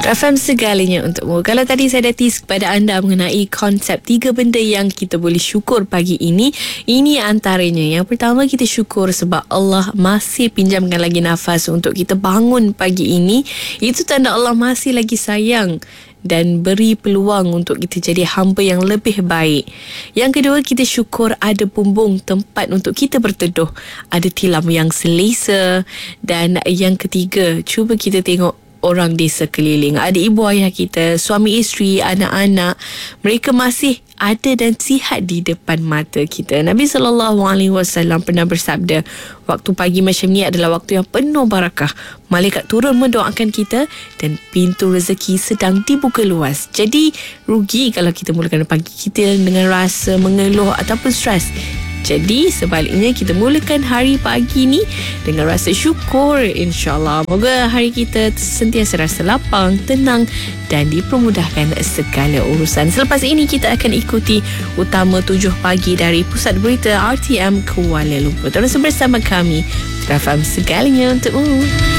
FM segalanya untukmu. Kalau tadi saya dah tease kepada anda mengenai konsep 3 benda yang kita boleh syukur pagi ini antaranya. Yang pertama, kita syukur sebab Allah masih pinjamkan lagi nafas untuk kita bangun pagi ini. Itu tanda Allah masih lagi sayang dan beri peluang untuk kita jadi hamba yang lebih baik. Yang kedua, kita syukur ada bumbung tempat untuk kita berteduh, ada tilam yang selesa. Dan yang ketiga, cuba kita tengok orang di sekeliling, ada ibu ayah kita, suami isteri, anak-anak, mereka masih ada dan sihat di depan mata kita. Nabi SAW pernah bersabda, waktu pagi macam ni adalah waktu yang penuh barakah. Malaikat turun mendoakan kita dan pintu rezeki sedang dibuka luas. Jadi rugi kalau kita mulakan pagi kita dengan rasa mengeluh ataupun stres. Jadi sebaliknya, kita mulakan hari pagi ni dengan rasa syukur, insyaAllah. Moga hari kita sentiasa rasa lapang, tenang dan dipermudahkan segala urusan. Selepas ini kita akan ikuti Utama 7 Pagi dari Pusat Berita RTM Kuala Lumpur. Terus bersama kami, FM segalanya untukmu.